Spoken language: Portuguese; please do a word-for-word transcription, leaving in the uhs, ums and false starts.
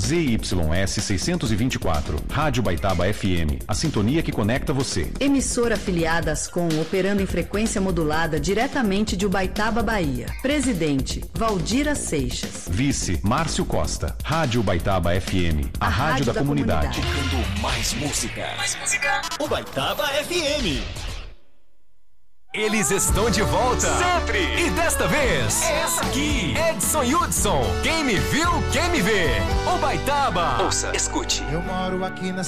Z Y S seiscentos e vinte e quatro, Rádio Baitaba F M, a sintonia que conecta você. Emissora afiliada Ascom, operando em frequência modulada diretamente de Ubaitaba, Bahia. Presidente, Valdira Seixas. Vice, Márcio Costa. Rádio Baitaba F M, a, a rádio, rádio da, da comunidade. comunidade. Tocando mais música. Mais música. Ubaitaba F M. Eles estão de volta. Sempre. E desta vez, é essa aqui. Edson Hudson. Quem me viu, quem me vê. Ubaitaba. Ouça, escute. Eu moro aqui na